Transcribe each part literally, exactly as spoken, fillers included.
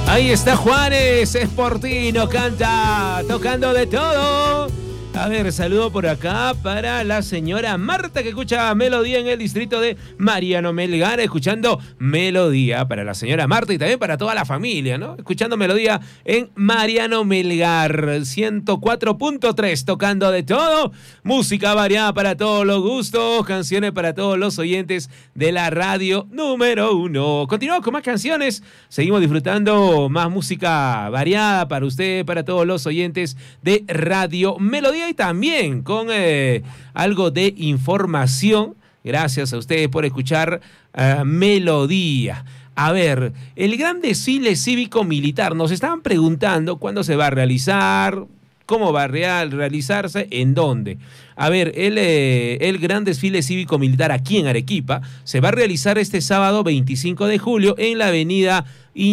Ahí está Juanes, es Portino, canta, tocando de todo. A ver, saludo por acá para la señora Marta, que escucha Melodía en el distrito de Mariano Melgar, escuchando Melodía para la señora Marta y también para toda la familia, ¿no? Escuchando Melodía en Mariano Melgar, ciento cuatro punto tres, tocando de todo, música variada para todos los gustos, canciones para todos los oyentes de la radio número uno. Continuamos con más canciones, seguimos disfrutando más música variada para usted, para todos los oyentes de Radio Melodía. Y también con eh, algo de información. Gracias a ustedes por escuchar uh, Melodía. A ver, el gran desfile cívico-militar. Nos estaban preguntando cuándo se va a realizar, cómo va a real, realizarse, en dónde. A ver, el, eh, el gran desfile cívico-militar aquí en Arequipa se va a realizar este sábado veinticinco de julio en la avenida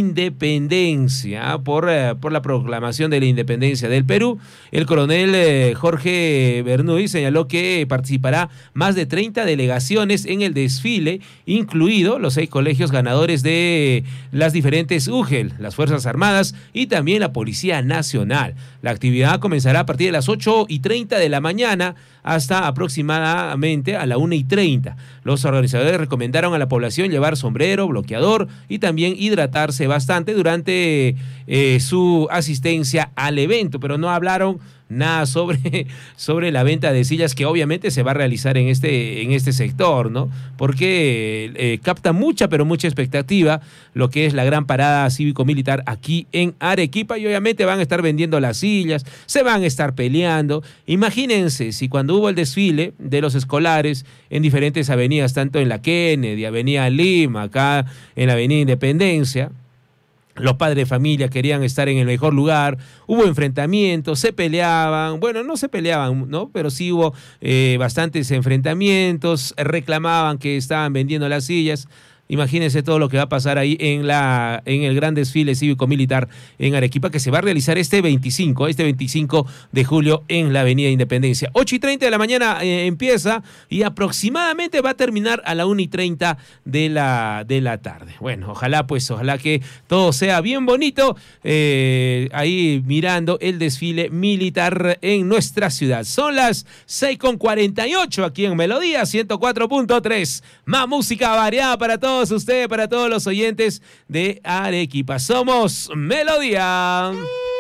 Independencia, por, eh, por la proclamación de la independencia del Perú. El coronel eh, Jorge Bernuy señaló que participará más de treinta delegaciones en el desfile, incluido los seis colegios ganadores de las diferentes U G E L, las Fuerzas Armadas y también la Policía Nacional. La actividad comenzará a partir de las ocho y treinta de la mañana hasta aproximadamente a la una y treinta. Los organizadores recomendaron a la población llevar sombrero, bloqueador y también hidratarse bastante durante eh, su asistencia al evento, pero no hablaron nada sobre, sobre la venta de sillas, que obviamente se va a realizar en este, en este sector, ¿no? Porque eh, capta mucha, pero mucha expectativa lo que es la gran parada cívico-militar aquí en Arequipa, y obviamente van a estar vendiendo las sillas, se van a estar peleando. Imagínense si cuando hubo el desfile de los escolares en diferentes avenidas, tanto en la Kennedy, Avenida Lima, acá en la Avenida Independencia, los padres de familia querían estar en el mejor lugar, hubo enfrentamientos, se peleaban, bueno, no se peleaban, ¿no? Pero sí hubo eh, bastantes enfrentamientos, reclamaban que estaban vendiendo las sillas. Imagínense todo lo que va a pasar ahí en la en el gran desfile cívico-militar en Arequipa, que se va a realizar este veinticinco, este veinticinco de julio en la Avenida Independencia. ocho y treinta de la mañana eh, empieza y aproximadamente va a terminar a la una y treinta de la, de la tarde. Bueno, ojalá pues, ojalá que todo sea bien bonito, eh, ahí mirando el desfile militar en nuestra ciudad. Son las seis con cuarenta y ocho aquí en Melodía ciento cuatro punto tres. Más música variada para todos ustedes, para todos los oyentes de Arequipa. Somos Melodía.